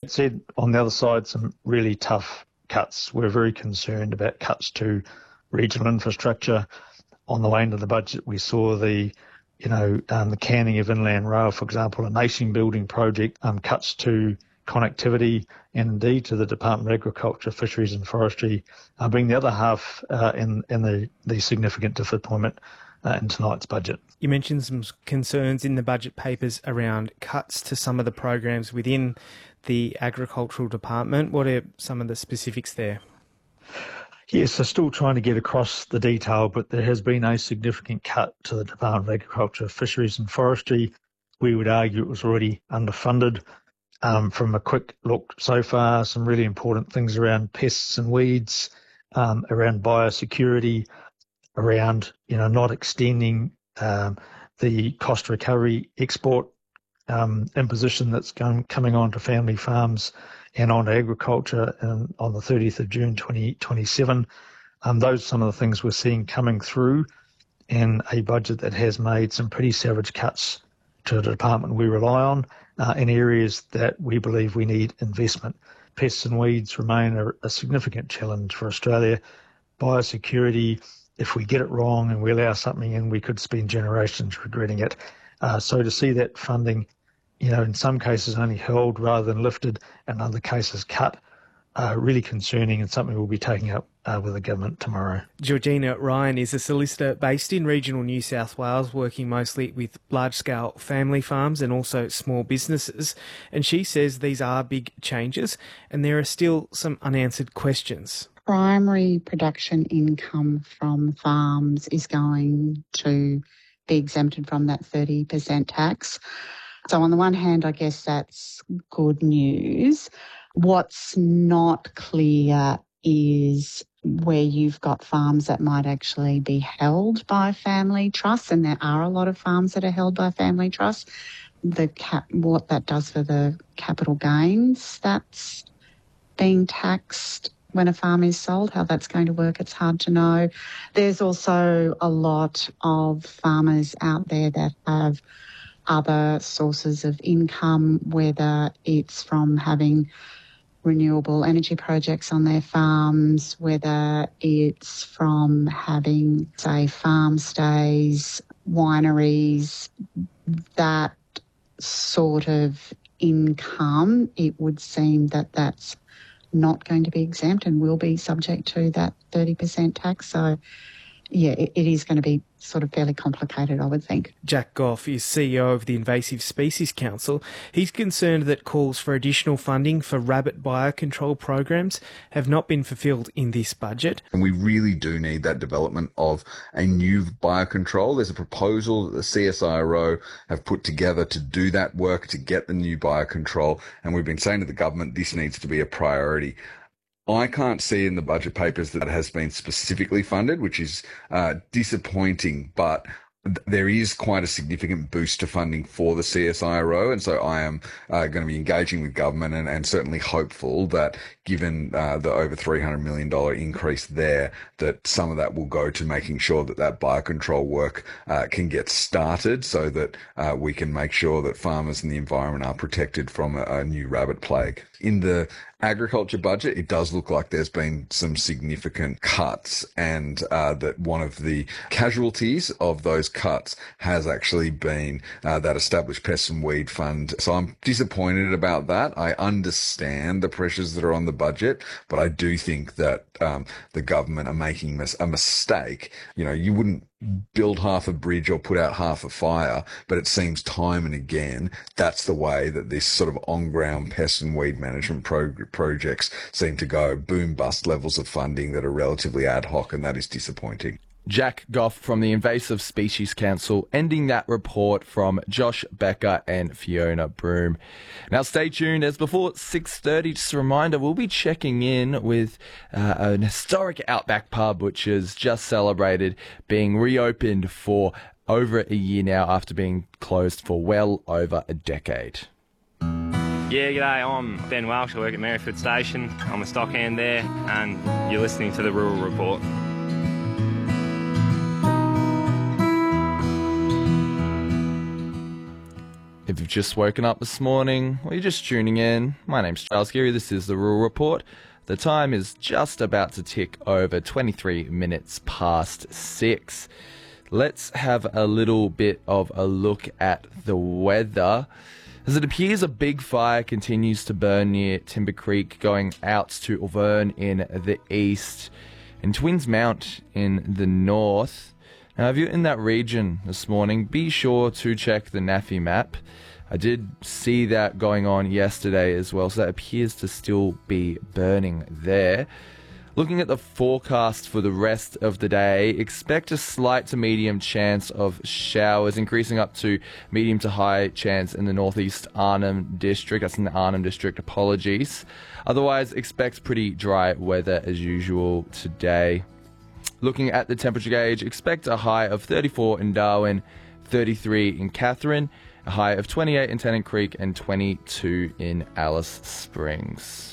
Said on the other side, some really tough cuts. We're very concerned about cuts to regional infrastructure. On the way into the budget, we saw the canning of inland rail, for example, a nation building project, cuts to connectivity and indeed to the Department of Agriculture, Fisheries and Forestry, being the other half in the significant disappointment in tonight's budget. You mentioned some concerns in the budget papers around cuts to some of the programs within the Agricultural Department. What are some of the specifics there? Yes, they're still trying to get across the detail, but there has been a significant cut to the Department of Agriculture, Fisheries and Forestry. We would argue it was already underfunded. From a quick look so far, some really important things around pests and weeds, around biosecurity, around not extending the cost recovery export imposition that's coming on to family farms and on agriculture on the 30th of June 2027. Those are some of the things we're seeing coming through in a budget that has made some pretty savage cuts to the department we rely on in areas that we believe we need investment. Pests and weeds remain a significant challenge for Australia. Biosecurity, if we get it wrong and we allow something in, we could spend generations regretting it. So to see that funding, in some cases only held rather than lifted, and in other cases cut, really concerning and something we'll be taking up with the government tomorrow. Georgina Ryan is a solicitor based in regional New South Wales, working mostly with large-scale family farms and also small businesses. And she says these are big changes and there are still some unanswered questions. Primary production income from farms is going to be exempted from that 30% tax. So on the one hand, I guess that's good news. What's not clear is where you've got farms that might actually be held by family trusts, and there are a lot of farms that are held by family trusts. What that does for the capital gains that's being taxed when a farm is sold, how that's going to work, it's hard to know. There's also a lot of farmers out there that have other sources of income, whether it's from having renewable energy projects on their farms, whether it's from having, say, farm stays, wineries, that sort of income, it would seem that that's not going to be exempt and will be subject to that 30% tax. So, yeah, it is going to be sort of fairly complicated, I would think. Jack Goff is CEO of the Invasive Species Council. He's concerned that calls for additional funding for rabbit biocontrol programs have not been fulfilled in this budget. And we really do need that development of a new biocontrol. There's a proposal that the CSIRO have put together to do that work, to get the new biocontrol. And we've been saying to the government, this needs to be a priority. I can't see in the budget papers that it has been specifically funded, which is disappointing, but there is quite a significant boost to funding for the CSIRO, and so I am going to be engaging with government and certainly hopeful that given the over $300 million increase there, that some of that will go to making sure that that biocontrol work can get started so that we can make sure that farmers and the environment are protected from a new rabbit plague. In the agriculture budget, it does look like there's been some significant cuts, and that one of the casualties of those cuts has actually been that established pest and weed fund. So I'm disappointed about that. I understand the pressures that are on the budget, but I do think that the government are making a mistake. You wouldn't build half a bridge or put out half a fire, but it seems time and again that's the way that this sort of on-ground pest and weed management projects seem to go. Boom bust levels of funding that are relatively ad hoc, and that is disappointing. Jack Goff from the Invasive Species Council, ending that report from Josh Becker and Fiona Broome. Now stay tuned, as before 6:30, just a reminder, we'll be checking in with an historic Outback pub which has just celebrated being reopened for over a year now after being closed for well over a decade. Yeah, g'day, I'm Ben Welsh, I work at Merrifield Station. I'm a stockhand there, and you're listening to the Rural Report. If If you've just woken up this morning or you're just tuning in, my name's Charles Geary. This is the Rural Report. The time is just about to tick over 23 minutes past 6. Let's have a little bit of a look at the weather. As it appears a big fire continues to burn near Timber Creek, going out to Auvergne in the east and Twins Mount in the north. Now, if you're in that region this morning, be sure to check the NAFI map. I did see that going on yesterday as well, so that appears to still be burning there. Looking at the forecast for the rest of the day, expect a slight to medium chance of showers, increasing up to medium to high chance in the northeast Arnhem District. That's in the Arnhem District, apologies. Otherwise, expect pretty dry weather as usual today. Looking at the temperature gauge, expect a high of 34 in Darwin, 33 in Katherine, a high of 28 in Tennant Creek, and 22 in Alice Springs.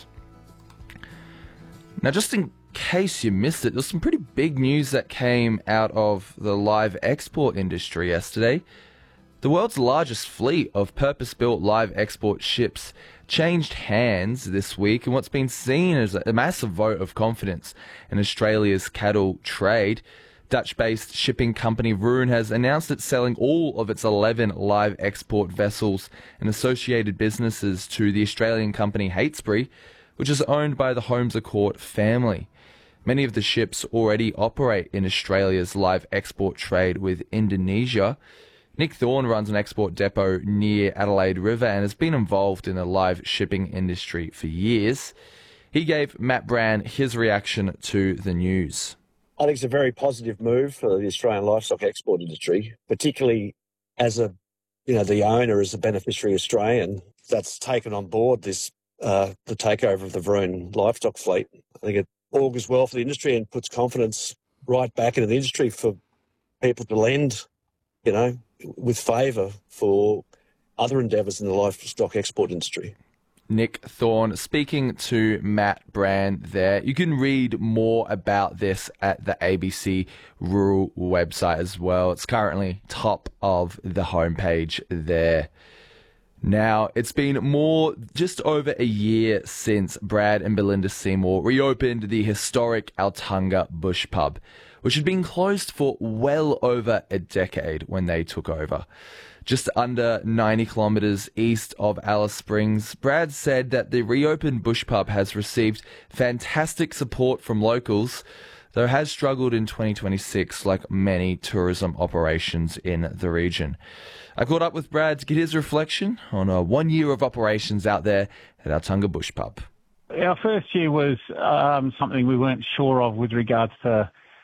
Now, just in case you missed it, there's some pretty big news that came out of the live export industry yesterday. The world's largest fleet of purpose-built live export ships changed hands this week in what's been seen as a massive vote of confidence in Australia's cattle trade. Dutch-based shipping company Vroon has announced it's selling all of its 11 live export vessels and associated businesses to the Australian company Heytesbury, which is owned by the Holmes Court family. Many of the ships already operate in Australia's live export trade with Indonesia. Nick Thorne runs an export depot near Adelaide River and has been involved in the live shipping industry for years. He gave Matt Brand his reaction to the news. I think it's a very positive move for the Australian livestock export industry, particularly as the owner, as a beneficiary Australian that's taken on board this the takeover of the Vroon livestock fleet. I think it augurs well for the industry and puts confidence right back into the industry for people to lend, with favour for other endeavours in the livestock export industry. Nick Thorne speaking to Matt Brand there. You can read more about this at the ABC Rural website as well. It's currently top of the homepage there. Now, it's been just over a year since Brad and Belinda Seymour reopened the historic Altunga Bush Pub, which had been closed for well over a decade when they took over. Just under 90 kilometres east of Alice Springs, Brad said that the reopened Bush Pub has received fantastic support from locals, though has struggled in 2026 like many tourism operations in the region. I caught up with Brad to get his reflection on 1 year of operations out there at Altunga Bush Pub. Our first year was something we weren't sure of with regards to